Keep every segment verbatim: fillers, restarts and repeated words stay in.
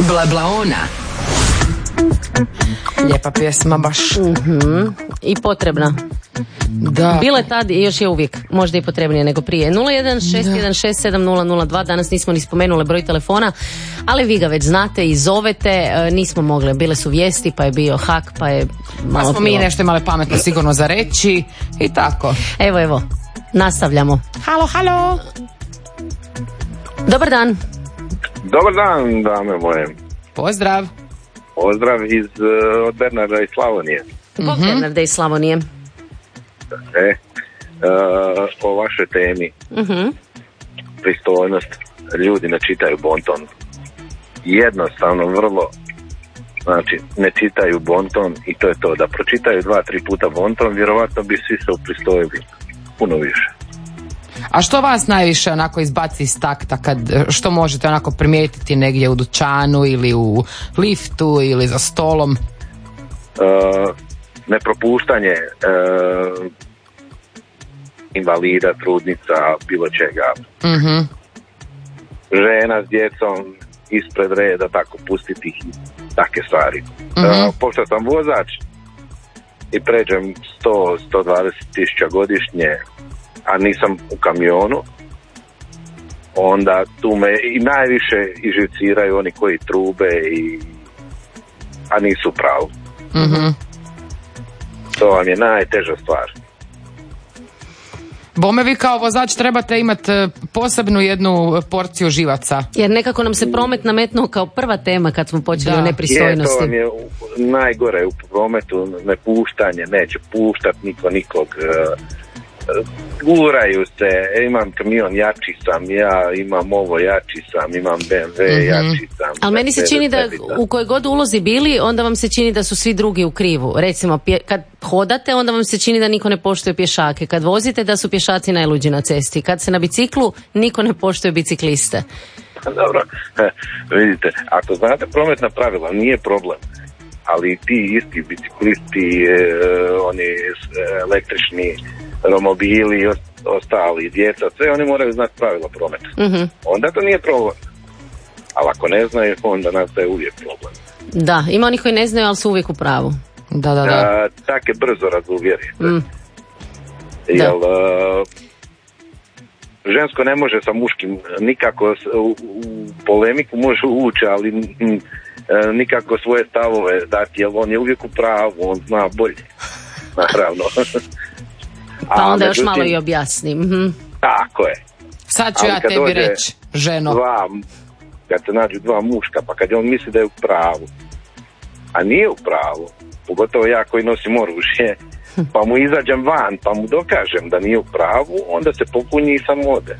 Blablaona. Lijepa pjesma baš. Mm-hmm. I potrebna. Da. Bila je tad i još je uvijek, možda i potrebnije nego prije. nula jedan šest jedan šest sedam nula nula dva, danas nismo ni spomenuli broj telefona, ali vi ga već znate i zovete, e, nismo mogli, bile su vijesti, pa je bio hak, pa je malo... Pa smo mi nešto imali pametno sigurno za reći i tako. Evo, evo, nastavljamo. Halo, halo. Dobar dan. Dobar dan, dame moje. Pozdrav. Pozdrav iz, od Bernarda iz Slavonije. Bog mm-hmm. Bernarda iz Slavonije. E, uh, o vašoj temi. Mm-hmm. Pristojnost. Ljudi ne čitaju bonton. Jednostavno, vrlo, znači, ne čitaju bonton i to je to. Da pročitaju dva, tri puta bonton, vjerovatno bi svi se upristojili. Puno više. A što vas najviše onako izbaci iz takta, kad, što možete onako primijetiti negdje u dućanu ili u liftu ili za stolom? Uh, nepropuštanje uh, invalida, trudnica, bilo čega. Mm-hmm. Žena s djecom ispred reda, tako pustiti ih, takve stvari. Mm-hmm. Uh, pošto sam vozač i pređem sto do sto dvadeset tisuća godišnje, a nisam u kamionu, onda tu me i najviše iživciraju oni koji trube, i, a nisu u pravu. Mm-hmm. To vam je najteža stvar. Bome, vi kao vozač trebate imati posebnu jednu porciju živaca. Jer nekako nam se promet nametnuo kao prva tema kad smo počeli da. o nepristojnosti. Je, to vam je najgore u prometu, nepuštanje, neće puštat niko nikog. Guraju se, imam kamion, jači sam, ja imam ovo, jači sam, imam B M W, mm-hmm. jači sam. Ali meni se čini da u kojoj god ulozi bili, onda vam se čini da su svi drugi u krivu. Recimo, pje, kad hodate, onda vam se čini da niko ne poštuje pješake. Kad vozite, da su pješaci najluđi na cesti. Kad se na biciklu, niko ne poštuje bicikliste. Dobro, vidite, ako znate prometna pravila, nije problem. Ali ti isti biciklisti, e, oni električni romobili i ostali, djeca, sve oni moraju znati pravila prometa. Mm-hmm. Onda to nije problem. Ali ako ne znaju, onda nastaje uvijek problem. Da, ima onih koji ne znaju, ali su uvijek u pravu. Da, da, da. A, tak je brzo razuvjerite. Mm. Jel, a, žensko ne može sa muškim nikako u, u polemiku može ući, ali m, nikako svoje stavove dati, jer on je uvijek u pravu, on zna bolje. Naravno. Pa onda još malo i objasnim. Mm-hmm. Tako je. Sad ću ja tebi reći, ženo. Dva, kad se nađu dva muška, pa kad on misli da je u pravu, a nije u pravu, pogotovo ja koji nosim oružje, pa mu izađem van, pa mu dokažem da nije u pravu, onda se popunji i sam ode.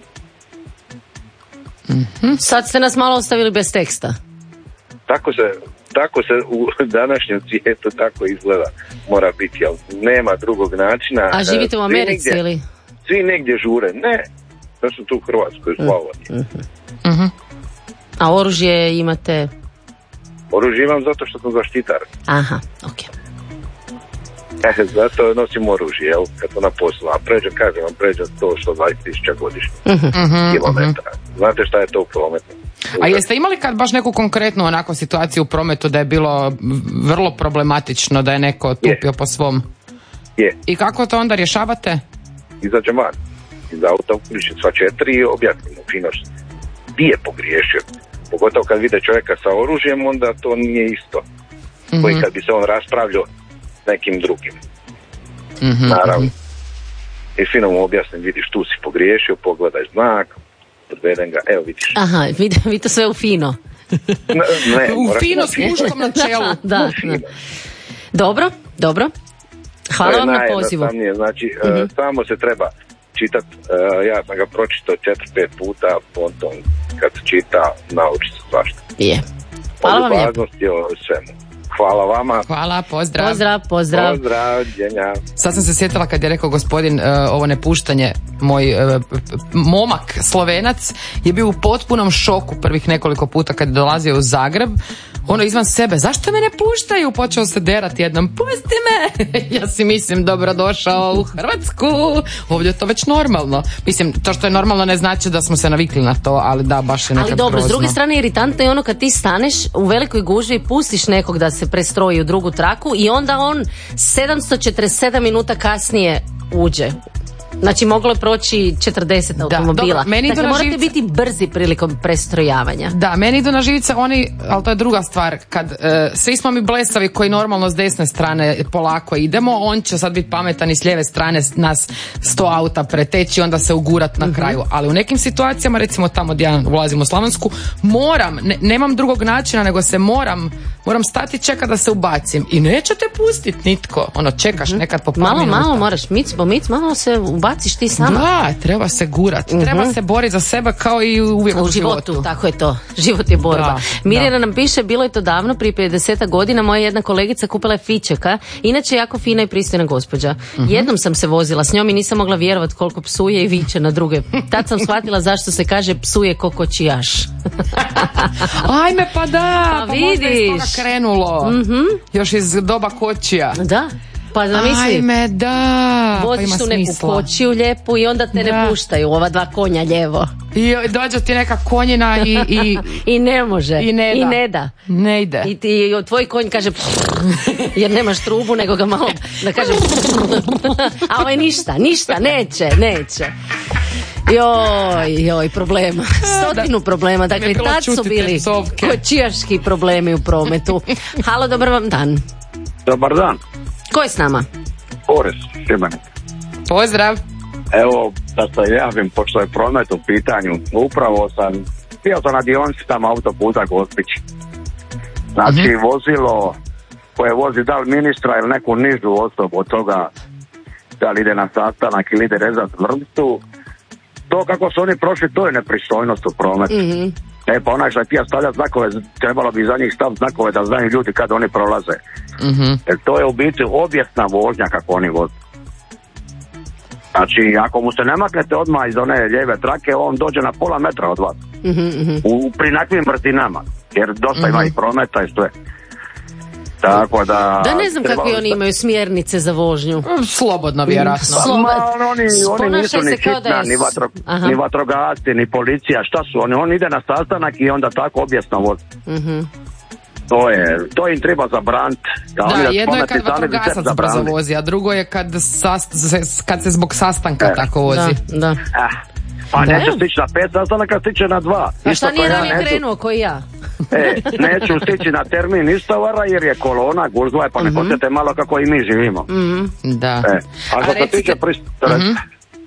Mm-hmm. Sad ste nas malo ostavili bez teksta. Tako se, tako se u današnjem svijetu tako izgleda, mora biti, jel nema drugog načina. A živite u Americi negdje, ili? Svi negdje žure, ne, to su tu u Hrvatskoj, u Slavoniji. Mm-hmm. Mm-hmm. A oružje imate? Oružje imam zato što sam zaštitar. Aha, ok. E, zato nosim oružje, jel, kad to na poslu, a pređem, kažem vam, pređem sto do sto dvadeset tisuća godišnje mm-hmm. kilometara. Znate šta je to u prometu? A jeste imali kad baš neku konkretnu onako situaciju u prometu da je bilo vrlo problematično, da je neko tupio je. po svom? Je. I kako to onda rješavate? Izađem van iz auta, uključim sva četiri i objasnimo fino gdje je pogriješio. Pogotovo kad vide čovjeka sa oružjem, onda to nije isto. Mm-hmm. Koji kad bi se on raspravljao s nekim drugim. Mm-hmm. Naravno. I fino mu objasnim, vidiš tu si pogriješio, pogledaj znak, podvedem ga, evo vidiš. Aha, vi, vi to sve u fino. Ne, ne, u fino s muškom na čelu. Da, da. Dobro, dobro. Hvala vam na pozivu. Znači, mm-hmm. uh, samo se treba čitat, uh, ja sam ga pročitao četiri pet puta, potom kad se čita, nauči se svašta. Je. Hvala vam lijepo. O svemu. Hvala vama. Hvala, pozdrav. Pozdrav, pozdrav. Pozdrav, djenja. Sad sam se sjetila kad je rekao gospodin uh, ovo nepuštanje, moj uh, momak Slovenac je bio u potpunom šoku prvih nekoliko puta kad je dolazio u Zagreb. Ono izvan sebe, zašto me ne puštaju? Počeo se derati jednom, pusti me! Ja si mislim, dobrodošao u Hrvatsku. Ovdje je to već normalno. Mislim, to što je normalno ne znači da smo se navikli na to, ali da, baš je nekad Ali dobro, grozno. S druge strane iritantno je ono kad ti staneš u velikoj gužvi i pustiš nekog da se prestroji u drugu traku i onda on sedamsto četrdeset sedam minuta kasnije uđe. Znači moglo je proći četrdeset automobila. Dobro, meni dakle, morate živce... biti brzi prilikom prestrojavanja. Da, meni idu na živce oni, ali to je druga stvar. Kad e, svi smo mi blesavi koji normalno s desne strane polako idemo, on će sad biti pametan i s lijeve strane nas sto auta preteći, onda se ugurat na uh-huh. kraju. Ali u nekim situacijama, recimo tamo gdje ja ulazim u Slavonsku, moram, ne, nemam drugog načina nego se moram moram stati čekat da se ubacim. I neće te pustit nitko. Ono, čekaš uh-huh. nekad po par malo, minuta. Malo, moraš mic po mic, malo se ubaciš ti sama. Da, treba se gurati. Uh-huh. Treba se boriti za sebe kao i uvijek u, u životu. životu. Tako je to. Život je borba. Da, Mirjana da. nam piše, bilo je to davno, prije pedeset godina, moja jedna kolegica kupila je fičeka, inače jako fina i pristojna gospođa. Uh-huh. Jednom sam se vozila s njom i nisam mogla vjerovati koliko psuje i viče na druge. Tad sam shvatila zašto se kaže psuje ko kočijaš. Ajme, pa da, pa, pa vidiš. možda iz toga krenulo. Mm-hmm. Još iz doba kočija. Da. Pa zamisli, ajme, da, voziš pa tu neku smisla. kočiju lijepu i onda te da. ne puštaju ova dva konja lijevo. I dođe ti neka konjina i... I, I ne može. I ne da. I ne da. Ne ide. I ti, tvoj konj kaže jer nemaš trubu, nego ga malo da kaže a ovaj ništa, ništa, neće, neće. Joj, joj, problema. Stotinu problema. Dakle, tad su bili kočijaški problemi u prometu. Halo, dobar vam dan. Dobar dan. Ko je s nama? Boris, Šibenik. Pozdrav. Evo, da se javim, pošto je promet u pitanju. Upravo sam, bio sam na dionici tamo autoputa Gospić. Znači, uh-huh. vozilo koje vozi da li ministra ili neku nižu osobu od toga, da li ide na sastanak ili ide rezat vrstu. To kako su oni prošli, to je nepristojnost u prometu. Mm-hmm. E pa onaj što je tija stavljati znakove, trebalo bi za njih staviti znakove da znaju ljudi kad oni prolaze. Mm-hmm. Jer to je u biti objesna vožnja kako oni voze. Znači, ako mu se ne maknete odmah iz one lijeve trake, on dođe na pola metra od vas. Mm-hmm. U, pri nekvim vrtinama, jer dosta mm-hmm. ima i prometa i sve. Tako da... Da ne znam kakvi oni imaju smjernice za vožnju. Slobodno, vjerojatno. Slobo... Ma, oni, oni nisu ni hitna, je... ni, vatro... ni vatrogasci, ni policija, šta su oni? On ide na sastanak i onda tako objesno vozi. Mm-hmm. To je, to im treba zabraniti. Da, da, da jedno je kad vatrogasac brzo vozi, a drugo je kad, sast, kad se zbog sastanka e. tako vozi. Da, da. Eh. Pa da. Neću stići na pet sastanaka, stiće na dva. A šta nije nam je krenuo koji ja? E, neću stići na termin istovara jer je kolona, gužva je, pa ne mm-hmm. posjete malo kako i mi živimo. Mm-hmm. Da. E, a što se tiče pristupa... Mm-hmm.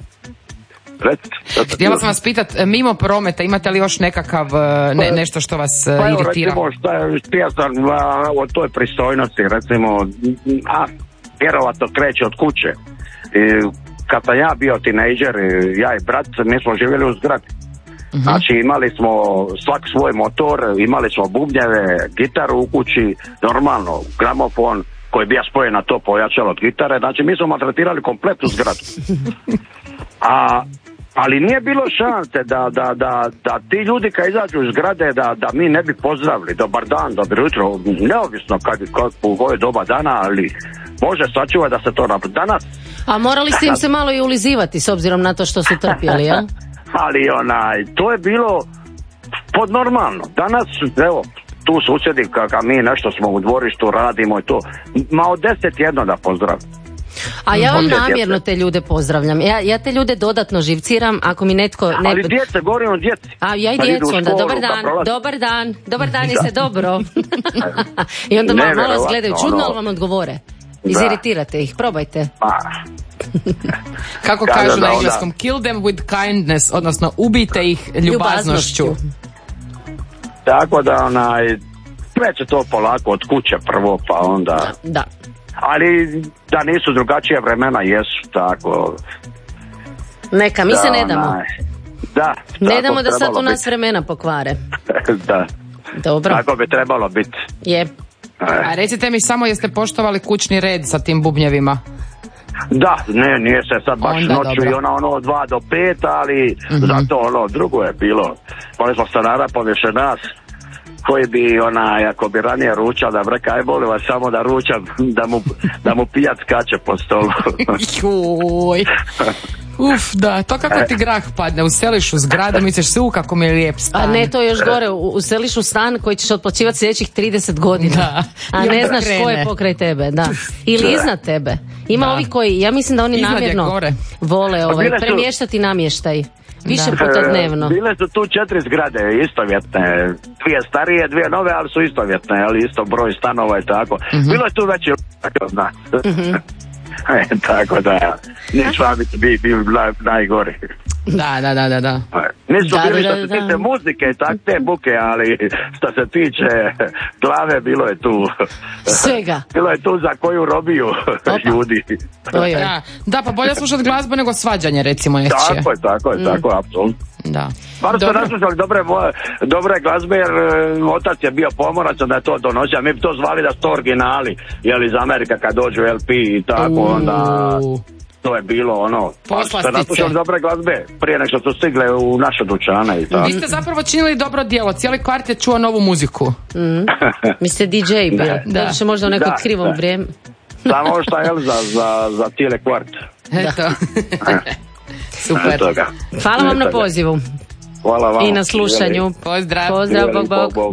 Htjela sam vas pitat, mimo prometa, imate li još nekakav ne, nešto što vas pa, iritira? Pa recimo, htio sam o toj pristojnosti, recimo, a, vjerovatno kreće od kuće. I, kad sam ja bio tinejdžer, ja i brat, mi smo živjeli u zgradi. Uh-huh. Znači imali smo svak svoj motor, imali smo bubnjeve, gitaru u kući, normalno, gramofon koji bi ja spojen na to pojačalo od gitare, znači mi smo maltretirali kompletnu zgradu. A, ali nije bilo šanse da, da, da, da ti ljudi kad izađu iz zgrade da, da mi ne bi pozdravili, dobar dan, dobro jutro, neovisno kad, kad u koje doba dana, ali može sačuvati da se to napravi danas. A morali ste im se malo i ulizivati s obzirom na to što su trpjeli, jel? Ali onaj, to je bilo podnormalno. Danas, evo, tu susjedi kada mi nešto smo u dvorištu radimo i to, ma od deset jedno da pozdravim. A ja vam namjerno te ljude pozdravljam. Ja, ja te ljude dodatno živciram ako mi netko... Ne... Ali djece, govorim o djeci. A ja i djecu onda, dobar dan, dobar dan, dobar dan i se dobro. I onda malo, malo vas gledaju čudno, ali vam odgovore. Iziritirate ih, probajte. Pa... Kako kažu na engleskom, kill them with kindness, odnosno ubijte ih ljubaznošću. Tako da onaj, kreće to polako od kuće prvo, pa onda... Da. Ali da nisu drugačije vremena, jesu, tako... Neka, mi da, se ne damo. Onaj, da. Ne damo da sad u nas biti. Vremena pokvare. Da. Dobro. Tako bi trebalo biti. Je. A recite mi samo, jeste poštovali kućni red sa tim bubnjevima? Da, ne, nije se sad baš Onda noću dobro. i ono, ono od dva do pet, ali Mhm. zato ono drugo je bilo. Oni smo stanara poviše nas, koji bi onaj, ako bi ranije ručao, da breka, aj boli vas samo da ručam, da mu, da mu pijac skače po stolu. Juj. Uf, da, to kako ti grah padne, useliš u zgradu, misliš se, u kako mi je lijep stan. A ne, to je još gore, u- useliš u stan koji ćeš otplaćivati sljedećih trideset godina. Da. A I ne onda znaš ko je krene. pokraj tebe, da. Ili iznad tebe. Ima Da. ovi koji, ja mislim da oni Iznad je namjerno gore. vole ovaj, bile su- premještati namještaj. Više Da. puta dnevno. Bile su tu četiri zgrade istovjetne, dvije starije, dvije nove, ali su istovjetne, ali isto broj stanova i tako. Bilo je tu već i tako zna. E, tako da, nisu vam bi bili naj, najgori. Da, da, da, da, da. Nisu Da, bili da, što da, se da. tiče muzike i tak te buke, ali što se tiče glave, bilo je tu. Svega. Bilo je tu za koju robiju ljudi. Oj, oj. Da, da, pa bolje slušati glazbu nego svađanje, recimo, nečije. Tako je, tako je, tako je, apsolutno. Da. Bar ste Dobro. naslušali dobre, moje- dobre glazbe, jer e, otac je bio pomorac da je to donosio, mi bi to zvali da su to originali, jel iz Amerika kad dođu L P i tako, onda U. to je bilo ono, bar ste Poslastice. naslušali dobre glazbe, prije nego što su stigle u naše dućane i tako. Vi ste zapravo činili dobro djelo, cijeli kvart je čuo novu muziku. Mi ste D J bili. Da. Doduše možda u nekom Da, krivom da. vrijeme. Samo šta, jel, za, za, za cijele kvart. Eto. Super. Eto ga. Hvala vam na Eto ga. pozivu Hvala vam. i na slušanju. Pozdrav. Pozdrav, bog, bog. bog.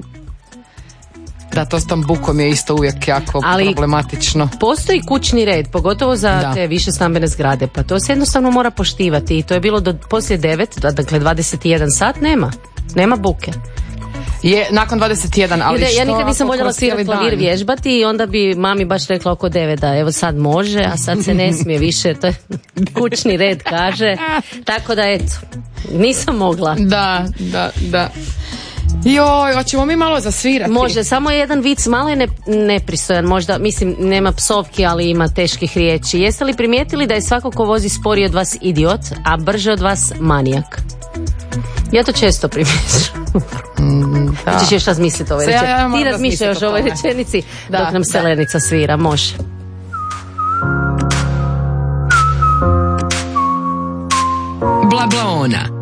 Da, to s tom bukom je isto uvijek jako Ali- problematično. Postoji kućni red, pogotovo za Da. te više stambene zgrade, pa to se jednostavno mora poštivati i to je bilo do poslije devet, dakle dvadeset jedan sat, nema. Nema buke. Je, nakon dvadeset jedan, ali Jer što ja nikad nisam ako voljela kroz cijeli svirati klavir dan? vježbati i onda bi mami baš rekla oko devet da evo sad može, a sad se ne smije više, to je kućni red kaže. Tako da eto, nisam mogla. Da, da, da. Joj, hoćemo mi malo zasvirati? Može, samo jedan vic, malo je ne, nepristojan, možda, mislim, nema psovki, ali ima teških riječi. Jeste li primijetili da je svako ko vozi sporije od vas idiot, a brže od vas manijak? Ja to često primijećam. Da. Ćeš još razmisliti o ovoj Se ja- ja rečenici. moram Ti razmišljaj još razmisliti o o ovoj tome. rečenici Da, dok nam da. Selenica svira, može. Bla bla ona.